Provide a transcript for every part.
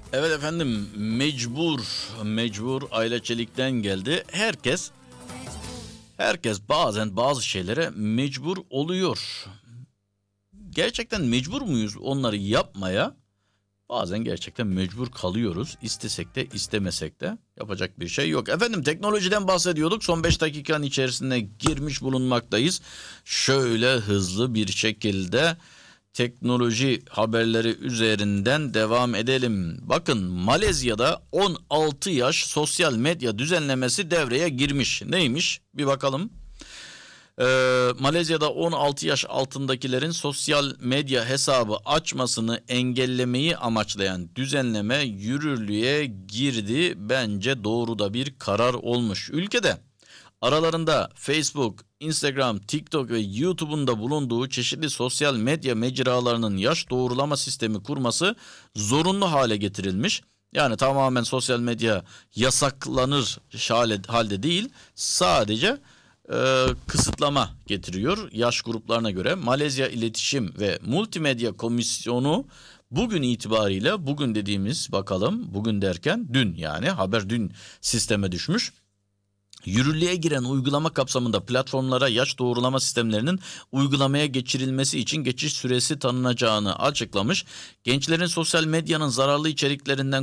Evet efendim, mecbur Ayla Çelik'ten geldi. Herkes bazen bazı şeylere mecbur oluyor. Gerçekten mecbur muyuz onları yapmaya? Bazen gerçekten mecbur kalıyoruz. İstesek de istemesek de yapacak bir şey yok. Efendim, teknolojiden bahsediyorduk. Son 5 dakikanın içerisine girmiş bulunmaktayız. Şöyle hızlı bir şekilde teknoloji haberleri üzerinden devam edelim. Bakın, Malezya'da 16 yaş sosyal medya düzenlemesi devreye girmiş. Neymiş? Bir bakalım. Malezya'da 16 yaş altındakilerin sosyal medya hesabı açmasını engellemeyi amaçlayan düzenleme yürürlüğe girdi. Bence doğru da bir karar olmuş. Ülkede aralarında Facebook, Instagram, TikTok ve YouTube'un da bulunduğu çeşitli sosyal medya mecralarının yaş doğrulama sistemi kurması zorunlu hale getirilmiş. Yani tamamen sosyal medya yasaklanır halde değil, sadece kısıtlama getiriyor yaş gruplarına göre. Malezya İletişim ve Multimedya Komisyonu bugün itibariyle, bugün dediğimiz, bakalım bugün derken dün, yani haber dün sisteme düşmüş. Yürürlüğe giren uygulama kapsamında platformlara yaş doğrulama sistemlerinin uygulamaya geçirilmesi için geçiş süresi tanınacağını açıklamış. Gençleri sosyal medyanın zararlı içeriklerinden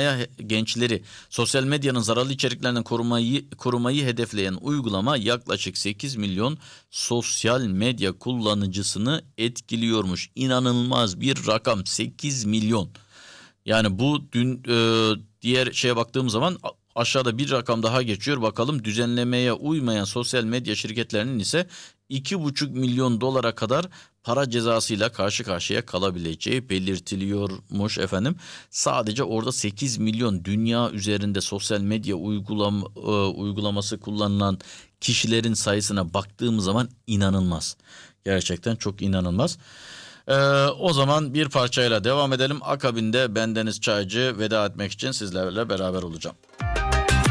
korumayı hedefleyen uygulama yaklaşık 8 milyon sosyal medya kullanıcısını etkiliyormuş. İnanılmaz bir rakam, 8 milyon. Yani bu dün diğer şeye baktığım zaman aşağıda bir rakam daha geçiyor. Bakalım, düzenlemeye uymayan sosyal medya şirketlerinin ise 2,5 milyon dolara kadar para cezasıyla karşı karşıya kalabileceği belirtiliyormuş efendim. Sadece orada 8 milyon, dünya üzerinde sosyal medya uygulaması kullanılan kişilerin sayısına baktığım zaman inanılmaz. Gerçekten çok inanılmaz. O zaman bir parçayla devam edelim. Akabinde bendeniz Çaycı veda etmek için sizlerle beraber olacağım.